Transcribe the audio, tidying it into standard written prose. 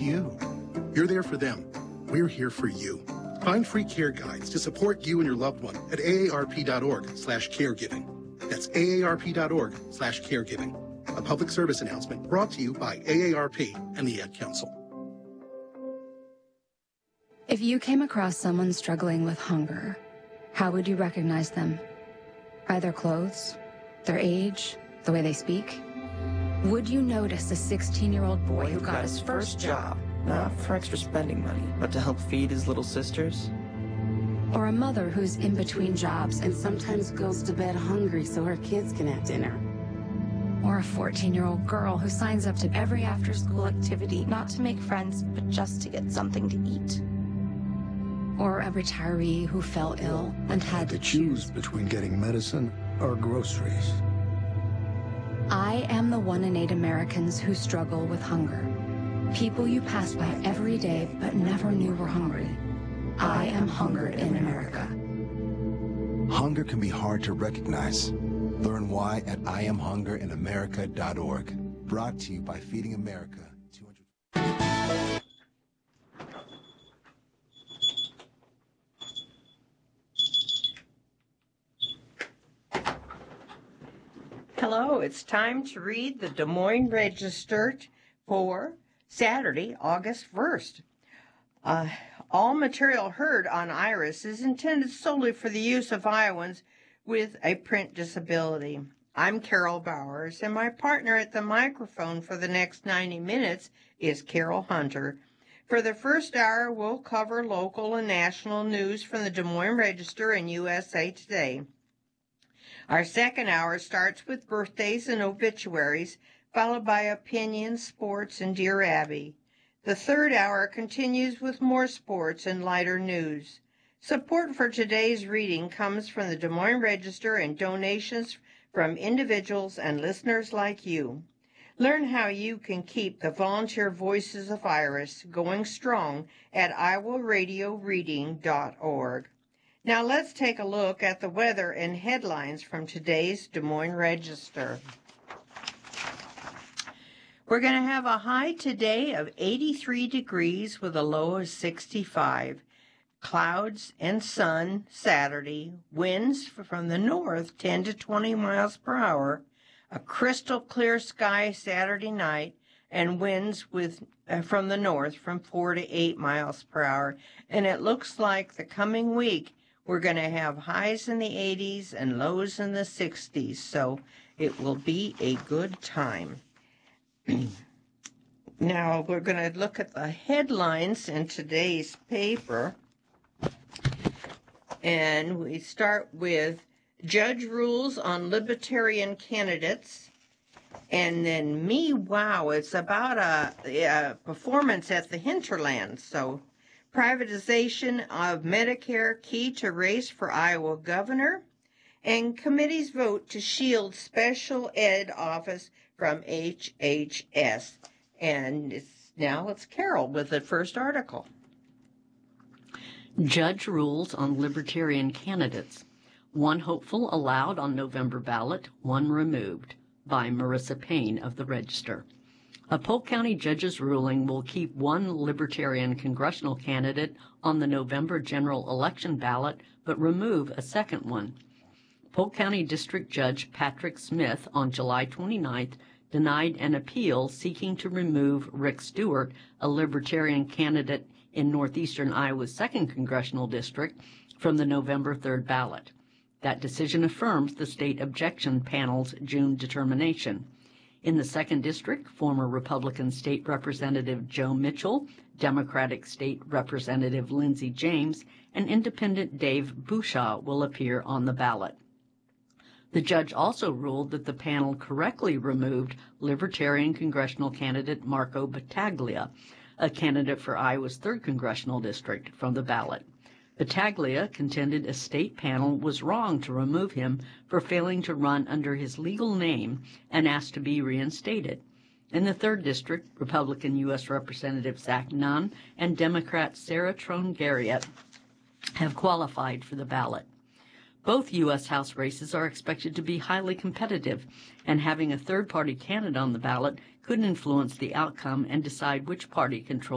you. You're there for them. We're here for you. Find free care guides to support you and your loved one at aarp.org/caregiving. That's aarp.org/caregiving. A public service announcement brought to you by AARP and the Ad Council. If you came across someone struggling with hunger, how would you recognize them? By their clothes, their age, the way they speak? Would you notice a 16-year-old boy who got his first job? Not for extra spending money, but to help feed his little sisters? Or a mother who's in between jobs and sometimes goes to bed hungry so her kids can have dinner? Or a 14-year-old girl who signs up to every after-school activity not to make friends, but just to get something to eat? Or a retiree who fell ill and had to choose between getting medicine or groceries. I am the 1 in 8 Americans who struggle with hunger. People you pass by every day but never knew were hungry. I am hunger in America. Hunger can be hard to recognize. Learn why at IamHungerInAmerica.org. Brought to you by Feeding America. Hello, it's time to read the Des Moines Register for Saturday, August 1st. All material heard on IRIS is intended solely for the use of Iowans with a print disability. I'm Carol Bowers, and my partner at the microphone for the next 90 minutes is Carol Hunter. For the first hour, we'll cover local and national news from the Des Moines Register and USA Today. Our second hour starts with birthdays and obituaries, followed by opinions, sports, and Dear Abby. The third hour continues with more sports and lighter news. Support for today's reading comes from the Des Moines Register and donations from individuals and listeners like you. Learn how you can keep the volunteer Voices of Iris going strong at iowaradioreading.org. Now let's take a look at the weather and headlines from today's Des Moines Register. We're going to have a high today of 83 degrees with a low of 65. Clouds and sun Saturday. Winds from the north 10 to 20 miles per hour. A crystal clear sky Saturday night, and winds from the north from 4 to 8 miles per hour. And it looks like the coming week we're going to have highs in the 80s and lows in the 60s, so it will be a good time. Now we're going to look at the headlines in today's paper, and we start with Judge Rules on Libertarian Candidates, and then Wow, it's about a performance at the Hinterland, so privatization of Medicare, key to race for Iowa governor, and committee's vote to shield special ed office from HHS. And it's Carol with the first article. Judge rules on Libertarian candidates. One hopeful allowed on November ballot, one removed, by Marissa Payne of the Register. A Polk County judge's ruling will keep one Libertarian congressional candidate on the November general election ballot, but remove a second one. Polk County District Judge Patrick Smith on July 29th denied an appeal seeking to remove Rick Stewart, a Libertarian candidate in northeastern Iowa's 2nd Congressional District, from the November 3rd ballot. That decision affirms the state objection panel's June determination. In the 2nd District, former Republican State Representative Joe Mitchell, Democratic State Representative Lindsey James, and Independent Dave Bushaw will appear on the ballot. The judge also ruled that the panel correctly removed Libertarian congressional candidate Marco Battaglia, a candidate for Iowa's 3rd Congressional District, from the ballot. Battaglia contended a state panel was wrong to remove him for failing to run under his legal name and asked to be reinstated. In the 3rd District, Republican U.S. Representative Zach Nunn and Democrat Sarah Trone Garriott have qualified for the ballot. Both U.S. House races are expected to be highly competitive, and having a third-party candidate on the ballot could influence the outcome and decide which party controls